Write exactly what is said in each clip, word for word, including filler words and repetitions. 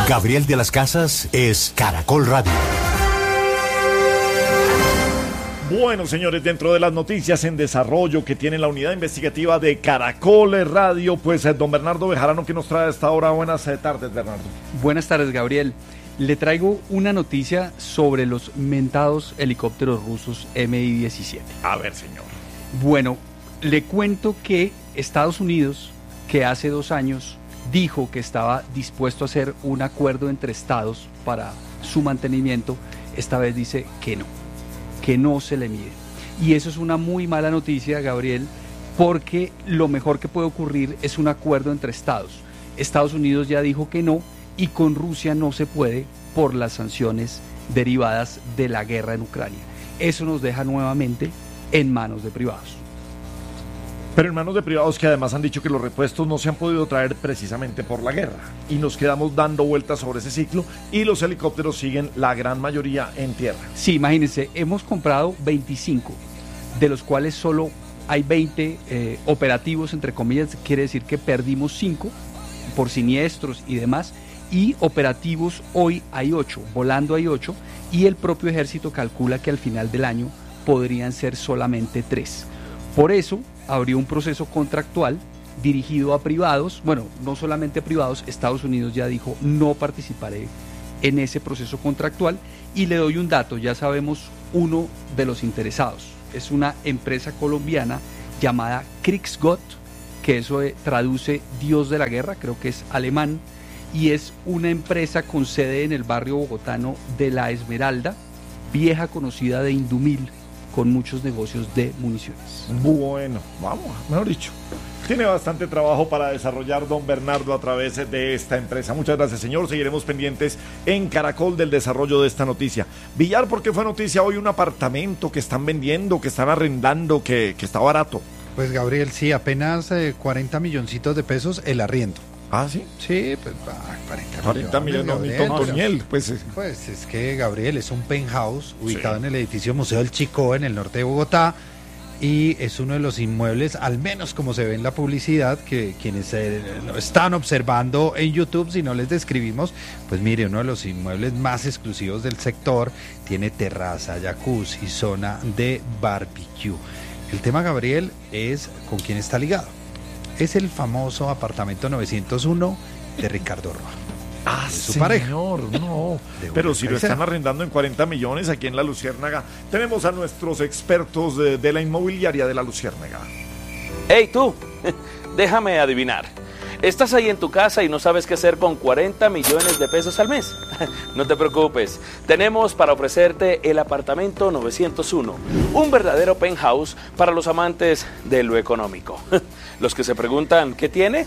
Gabriel de las Casas es Caracol Radio. Bueno, señores, dentro de las noticias en desarrollo que tiene la unidad investigativa de Caracol Radio, pues don Bernardo Bejarano, ¿qué nos trae a esta hora? Buenas tardes, Bernardo. Buenas tardes, Gabriel. Le traigo una noticia sobre los mentados helicópteros rusos eme i diecisiete. A ver, señor. Bueno, le cuento que Estados Unidos, que hace dos años dijo que estaba dispuesto a hacer un acuerdo entre estados para su mantenimiento, esta vez dice que no, que no se le mide. Y eso es una muy mala noticia, Gabriel, porque lo mejor que puede ocurrir es un acuerdo entre estados. Estados Unidos ya dijo que no, y con Rusia no se puede por las sanciones derivadas de la guerra en Ucrania. Eso nos deja nuevamente en manos de privados. Pero en manos de privados que además han dicho que los repuestos no se han podido traer precisamente por la guerra. Y nos quedamos dando vueltas sobre ese ciclo y los helicópteros siguen la gran mayoría en tierra. Sí, imagínense, hemos comprado veinticinco, de los cuales solo hay veinte eh, operativos, entre comillas, quiere decir que perdimos cinco por siniestros y demás. Y operativos hoy hay ocho, volando hay ocho, y el propio ejército calcula que al final del año podrían ser solamente tres. Por eso abrió un proceso contractual dirigido a privados, bueno, no solamente a privados, Estados Unidos ya dijo no participaré en ese proceso contractual, y le doy un dato, ya sabemos uno de los interesados, es una empresa colombiana llamada Kriegsgott, que eso traduce Dios de la guerra, creo que es alemán, y es una empresa con sede en el barrio bogotano de La Esmeralda, vieja conocida de Indumil, con muchos negocios de municiones. Bueno, vamos, mejor dicho, tiene bastante trabajo para desarrollar don Bernardo a través de esta empresa. Muchas gracias, señor. Seguiremos pendientes en Caracol del desarrollo de esta noticia. Villar, ¿por qué fue noticia hoy un apartamento que están vendiendo, que están arrendando, que, que está barato? Pues Gabriel, sí, apenas eh, cuarenta milloncitos de pesos el arriendo. ¿Ah, sí? Sí, pues ah, cuarenta, cuarenta millones, no, ni Tontoniel, pues. Pues es que, Gabriel, es un penthouse ubicado sí. en el edificio Museo del Chicó, en el norte de Bogotá, y es uno de los inmuebles, al menos como se ve en la publicidad, que quienes eh, lo están observando en YouTube, si no les describimos, pues mire, uno de los inmuebles más exclusivos del sector, tiene terraza, jacuzzi, zona de barbecue. El tema, Gabriel, es con quién está ligado. Es el famoso apartamento novecientos uno de Ricardo Roa. Ah, su señor, pareja. No. Pero si lo están arrendando en cuarenta millones aquí en La Luciérnaga, tenemos a nuestros expertos de, de la inmobiliaria de La Luciérnaga. ¡Hey, tú! Déjame adivinar. ¿Estás ahí en tu casa y no sabes qué hacer con cuarenta millones de pesos al mes? No te preocupes, tenemos para ofrecerte el apartamento novecientos uno, un verdadero penthouse para los amantes de lo económico. Los que se preguntan, ¿qué tiene?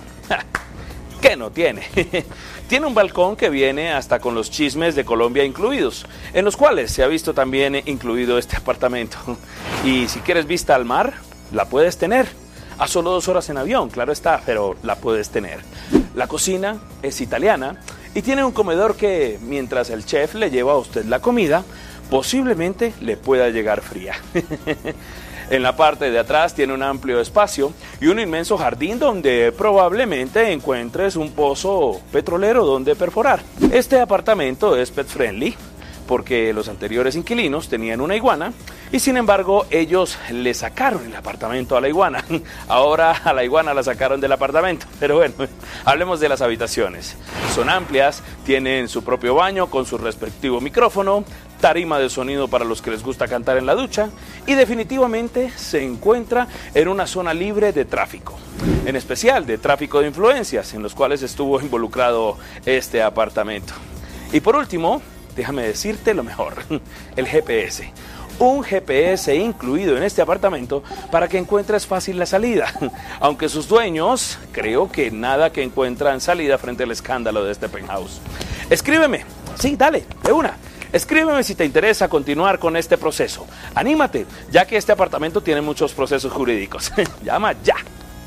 ¿Qué no tiene? Tiene un balcón que viene hasta con los chismes de Colombia incluidos, en los cuales se ha visto también incluido este apartamento. Y si quieres vista al mar, la puedes tener. A solo dos horas en avión, claro está, pero la puedes tener. La cocina es italiana y tiene un comedor que, mientras el chef le lleva a usted la comida, posiblemente le pueda llegar fría. En la parte de atrás tiene un amplio espacio y un inmenso jardín donde probablemente encuentres un pozo petrolero donde perforar. Este apartamento es pet friendly, porque los anteriores inquilinos tenían una iguana y sin embargo ellos le sacaron el apartamento a la iguana. Ahora a la iguana la sacaron del apartamento, pero bueno, hablemos de las habitaciones. Son amplias, tienen su propio baño con su respectivo micrófono, tarima de sonido para los que les gusta cantar en la ducha y definitivamente se encuentra en una zona libre de tráfico, en especial de tráfico de influencias en los cuales estuvo involucrado este apartamento. Y por último, déjame decirte lo mejor, el G P S. Un G P S incluido en este apartamento para que encuentres fácil la salida, aunque sus dueños creo que nada que encuentran salida frente al escándalo de este penthouse. Escríbeme, sí, dale, de una. Escríbeme si te interesa continuar con este proceso. Anímate, ya que este apartamento tiene muchos procesos jurídicos. Llama ya.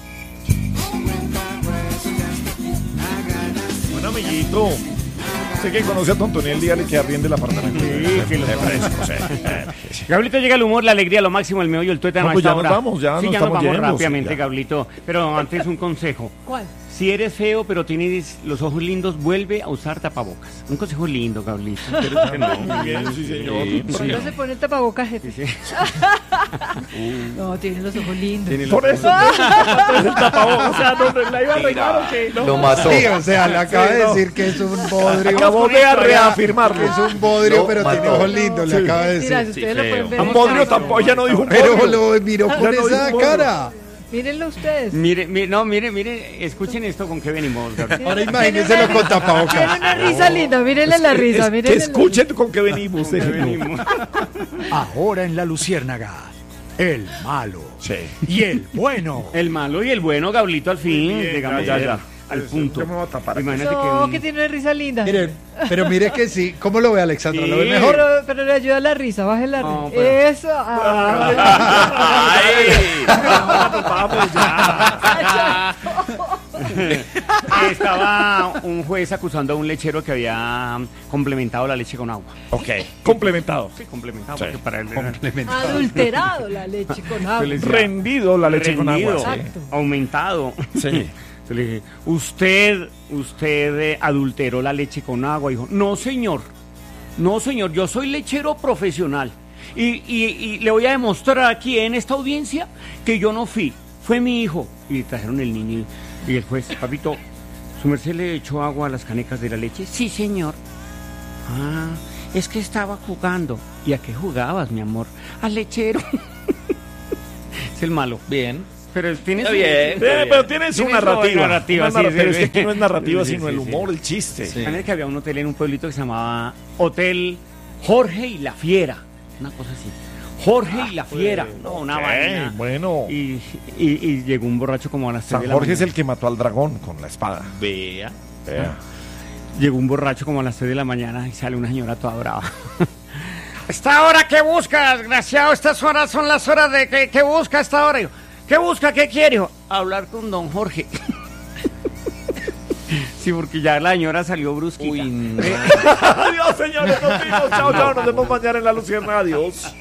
Bueno, amiguito, sé que conoce a Tontoniel, dígale que arriende el apartamento. Sí, que lo Gablito, llega el humor, la alegría, lo máximo, el meollo, el tuétano. No, pues ya nos vamos, ya sí, nos ya estamos nos vamos yendo, rápidamente, sí, Gablito. Pero antes un consejo. ¿Cuál? Si eres feo pero tienes los ojos lindos, vuelve a usar tapabocas. Un consejo lindo, Gablito. Pero es que no. Muy bien, sí, señor. Sí, Sí. ¿Cuándo se pone el tapabocas, jefe? Sí, sí. No, tiene los ojos lindos. Tiene Por los- eso, entonces el tapabocas, o sea, no, ¿la iba a arreglar o qué? No. Lo mató. Sí, o sea, le acaba Sí, de no. decir que es un bodrio. Acabó de reafirmarlo. Que es un bodrio, Lo pero mató. tiene ojos lindos, le Sí. acaba de Mira, si decir. ustedes lo pueden ver. Un en bodrio casa. tampoco, ella no dijo un Pero bodrio. lo miró con Ya no esa dijo cara. Mírenlo ustedes. Mire, mire, no, mire, mire, escuchen esto con qué venimos, Gabriel. Ahora imagínenselo con Tiene tapabocas. una risa linda, mírenle la risa, Es- que mírenle la- escuchen con qué venimos. ¿Qué déjenlo. venimos? Ahora en la Luciérnaga, el malo Sí. y el bueno. El malo y el bueno, Gablito, al fin, bien, digamos, ya, ya, ya, ya. al punto. Yo me voy a tapar. Imagínate No, que... que tiene una risa linda. Miren, pero mire que sí. ¿Cómo lo ve Alexandra? ¿Lo ve Sí. mejor? Pero, pero le ayuda la risa, baje la risa. No, pero- Eso. ah. Estaba un juez acusando a un lechero que había complementado la leche con agua. Ok, complementado. Sí, complementado, Sí. porque para él era Adulterado la leche con agua. Pues le decía, Rendido la leche con rendido, agua. sí. Exacto. aumentado. Sí. Entonces le dije, usted, usted eh, adulteró la leche con agua. Dijo, no señor, no señor, yo soy lechero profesional. Y, y, y le voy a demostrar aquí en esta audiencia que yo no fui, fue mi hijo. Y trajeron el niño y, y el juez, papito, ¿su merced le echó agua a las canecas de la leche? Sí, señor. Ah, es que estaba jugando. ¿Y a qué jugabas, mi amor? Al lechero. Es el malo. Bien. Pero tiene Está su- bien. Eh, pero tiene su Tiene su narrativa. narrativa, Una sí, narrativa, sí, es que sí. aquí no es narrativa, Sí, sino sí, el sí. humor, el chiste. Sí. Imagínate que había un hotel en un pueblito que se llamaba Hotel Jorge y la Fiera. Una cosa así. Jorge y la Fiera. No, una Ok, vaina. bueno. Y, y- y llegó un borracho como a las tres San de la Jorge es mañana. el que mató al dragón con la espada. Vea. Vea. Llegó un borracho como a las tres de la mañana y sale una señora toda brava. ¿Esta hora qué busca, desgraciado? Estas horas son las horas de que, que busca a esta hora. Digo, ¿qué busca? ¿Qué quiere? Dijo, hablar con don Jorge. Sí, porque ya la señora salió brusquita. Uy, no. Adiós, señores. Nos vemos. Chao, chao. Nos vemos mañana en la Luciérnaga. Adiós.